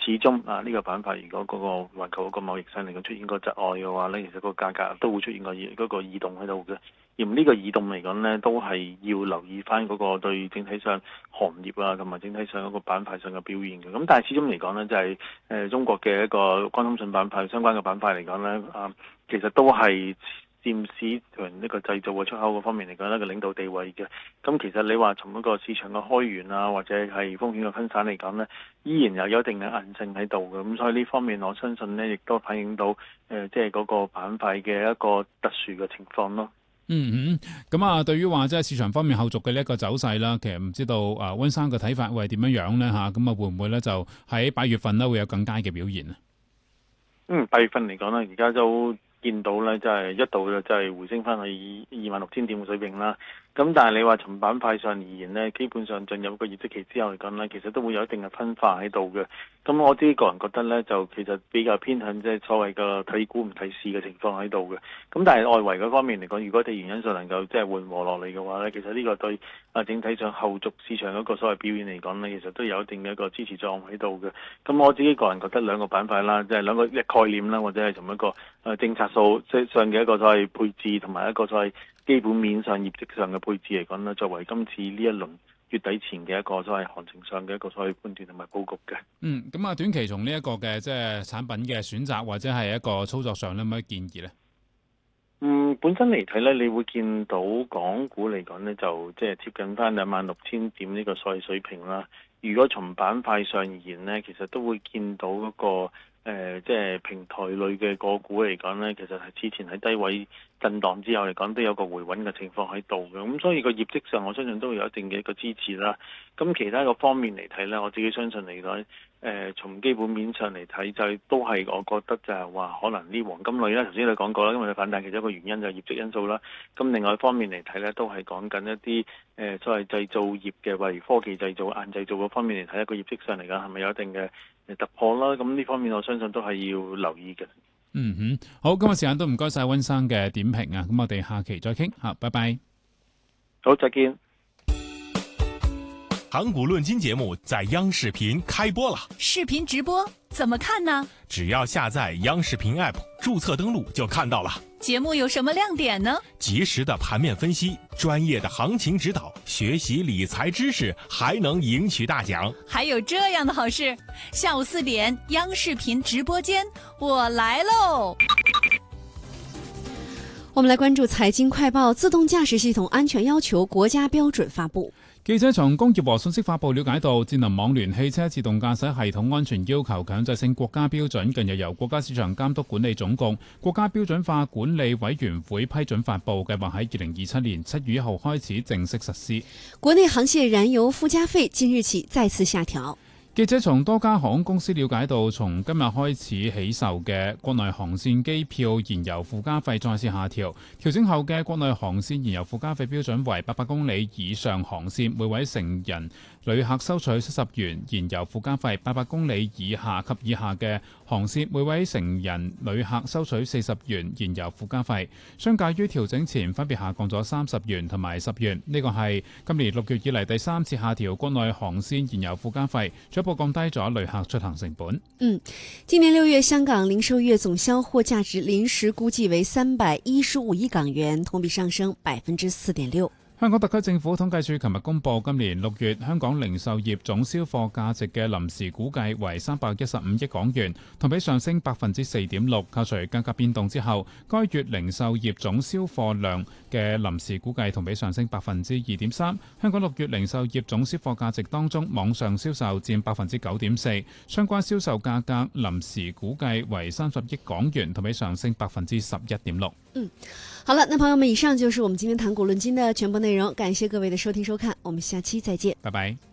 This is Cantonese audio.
始終呢個板塊如果嗰個環球嗰個貿易上嚟講出現個窒礙嘅話咧，其實個價格都會出現嗰個異動喺度嘅。而呢個異動嚟講咧，都係要留意翻嗰個對整體上行業啊，同埋整體上嗰個板塊上嘅表現嘅。咁但係始終嚟講咧，就係中國嘅一個光通訊板塊相關嘅板塊嚟講咧，其實都係佔市場呢個製造嘅出口嗰方面嚟講呢個領導地位嘅。咁其實你話從一個市場嘅開源啊，或者係風險嘅分散嚟講呢，依然有一定嘅韌性喺度嘅。咁所以呢方面我相信呢，亦都反映到即係嗰個板塊嘅一個特殊嘅情況咯。 咁對於話即係市場方面後續嘅呢一個走勢啦，其實唔知道溫生嘅睇法會係點樣呢？嚇？咁會唔會呢？就喺8月份呢會有更佳嘅表現啊 ？8月份嚟講呢，而家都見到呢，即係一度就係回升翻去26,000點嘅水平啦。咁但係你話從板塊上而言呢，基本上進入個業績期之後嚟講呢，其實都會有一定嘅分化喺度嘅。咁我自己個人覺得呢，就其實比較偏向即係所謂嘅睇股唔睇市嘅情況喺度嘅。咁但係外圍嗰方面嚟講，如果地緣因素能夠即係緩和落嚟嘅話呢，其實呢個對整體上後續市場嗰個所謂表現嚟講呢，其實都有一定嘅一個支持作用喺度嘅。咁我自己個人覺得兩個板塊啦，即係兩個概念啦，或者係從一個政策數上嘅一個所謂配置，同埋一個所謂基本面上業績上嘅配置嚟講呢，作為今次呢一輪月底前嘅一個所謂行情上嘅一個所謂判斷同埋佈局嘅。 咁短期從呢一個嘅即係產品嘅選擇或者係一個操作上有冇建議呢？ 本身嚟睇呢，你會見到港股嚟講呢，就即係貼近翻26,000點呢個所謂水平啦。如果從板塊上而言呢，其實都會見到嗰個即係平台類嘅個股嚟講呢，其實係之前喺低位震盪之後嚟講，都有個回穩嘅情況喺度嘅。咁所以個業績上，我相信都會有一定嘅一個支持啦。咁其他個方面嚟睇呢，我自己相信嚟講，從基本面上嚟睇，就都係我覺得就係話，可能啲黃金類啦，頭先你講過啦，因為反彈其中一個原因就係業績因素啦。咁另外一方面嚟睇呢，都係講緊一啲所謂製造業嘅，例如科技製造、硬製造嗰方面嚟睇，一個業績上嚟講係咪有一定嘅突破啦？咁呢方面我相信都係要留意嘅。 好，今日時間都唔該晒溫生嘅點評啊！咁我哋下期再傾，好，拜拜。 好，再見。 港股論金節目在央視頻開播了， 視頻直播怎麼看呢？ 只要下載央視頻 App， 註冊登錄就看到了。 節目有什麼亮點呢？ 及時的盤面分析，專業的行情指導，學習理財知識，還能贏取大獎。 還有這樣的好事，下午4點央視頻直播間，我來嘍。 我們來關注財經快報，自動駕駛系統安全要求國家標準發布。 記者從工業和信息發布了解到，智能網聯汽車自動駕駛系統安全要求強制性國家標準近日由國家市場監督管理總局國家標準化管理委員會批准發布，計劃喺2027年7月1號開始正式實施。 國內航線燃油附加費今日起再次下調。 記者從多家航空公司了解到，從今日開始起售嘅國內航線機票燃油附加費再次下調，調整後嘅國內航線燃油附加費標準為800公里以上航線每位成人旅客收取70元燃油附加費，800公里以下及以下嘅航線每位成人旅客收取40元燃油附加費，相較於調整前分別下降咗30元同埋10元。呢個係今年6月以嚟第3次下調國內航線燃油附加費，進一步降低咗旅客出行成本。 今年6月香港零售業總銷貨價值臨時估計為315億港元，同比上升4.6%。 香港特區政府統計處琴日公布，今年6月香港零售業總銷貨價值嘅臨時估計為315億港元，同比上升4.6%。扣除價格變動之後，該月零售業總銷貨量嘅臨時估計同比上升2.3%。香港6月零售業總銷貨價值當中，網上銷售佔9.4%，相關銷售價格臨時估計為30億港元，同比上升11.6%。 好了，那朋友們，以上就是我們今天談股論金的全部內容，感謝各位的收聽收看，我們下期再見， 拜拜。